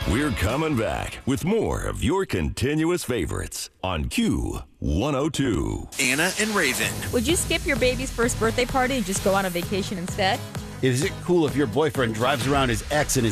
We're coming back with more of your continuous favorites on Q102. Anna and Raven. Would you skip your baby's first birthday party and just go on a vacation instead? Is it cool if your boyfriend drives around his ex in his